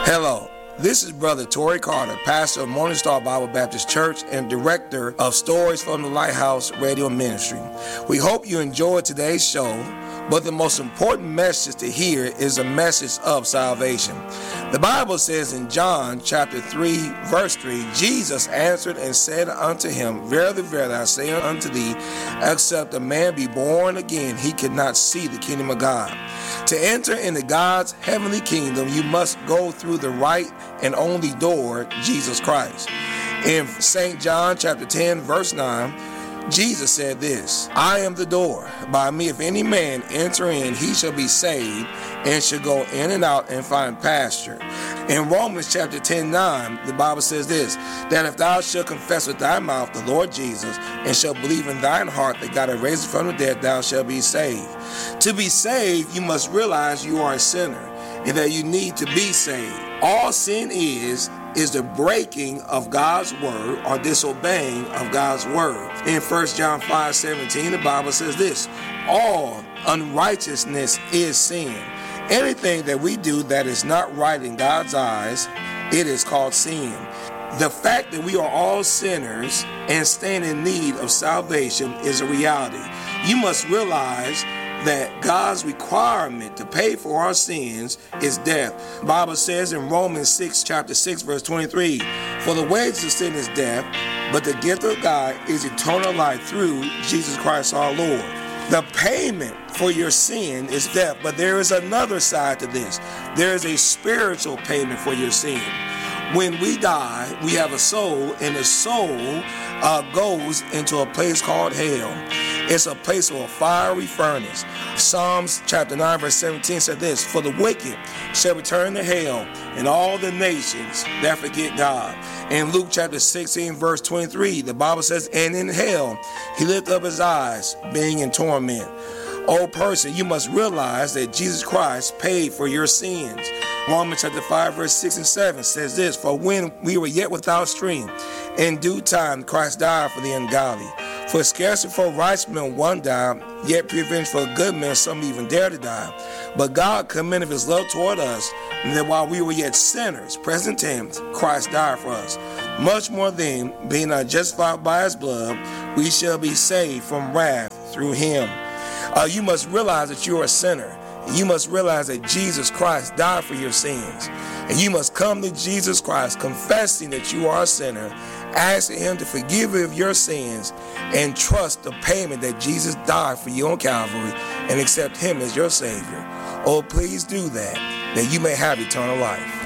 Hello, this is Brother Torrey Carter, pastor of Morning Star Bible Baptist Church and director of Stories from the Lighthouse Radio Ministry. We hope you enjoyed today's show, but the most important message to hear is a message of salvation. The Bible says in John chapter 3, verse 3, Jesus answered and said unto him, Verily, verily, I say unto thee, except a man be born again, he cannot see the kingdom of God. To enter into God's heavenly kingdom, you must go through the right and only door, Jesus Christ. In St. John chapter 10, verse 9, Jesus said this, I am the door. By me, if any man enter in, he shall be saved, and shall go in and out and find pasture. In Romans chapter 10:9, the Bible says this, that if thou shalt confess with thy mouth the Lord Jesus, and shalt believe in thine heart that God hath raised him from the dead, thou shalt be saved. To be saved, you must realize you are a sinner, and that you need to be saved. All sin is the breaking of God's word or disobeying of God's word. In 1 John 5:17, the Bible says this, all unrighteousness is sin. Anything that we do that is not right in God's eyes, it is called sin. The fact that we are all sinners and stand in need of salvation is a reality. You must realize that God's requirement to pay for our sins is death. The Bible says in Romans chapter 6, verse 23, for the wages of sin is death, but the gift of God is eternal life through Jesus Christ our Lord. The payment for your sin is death, but there is another side to this. There is a spiritual payment for your sin. When we die, we have a soul, and the soul goes into a place called hell. It's a place of a fiery furnace. Psalms chapter 9 verse 17 said this, for the wicked shall return to hell, and all the nations that forget God. In Luke chapter 16 verse 23, the Bible says, and in hell he lifted up his eyes, being in torment. O person, you must realize that Jesus Christ paid for your sins. Romans chapter 5 verse 6 and 7 says this, for when we were yet without strength, in due time Christ died for the ungodly. For scarcely for righteous men one died, yet revenge for good men some even dare to die. But God commendeth his love toward us, and that while we were yet sinners, present tense, Christ died for us. Much more then, being not justified by his blood, we shall be saved from wrath through him. You must realize that you are a sinner. You must realize that Jesus Christ died for your sins. And you must come to Jesus Christ confessing that you are a sinner, asking him to forgive you of your sins, and trust the payment that Jesus died for you on Calvary, and accept him as your Savior. Oh, please do that you may have eternal life.